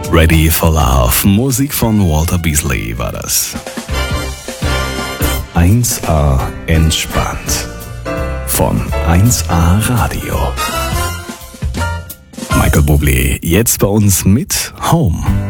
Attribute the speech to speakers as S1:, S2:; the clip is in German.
S1: Ready for Love, Musik von Walter Beasley war das. 1A entspannt von 1A Radio. Michael Bublé, jetzt bei uns mit Home.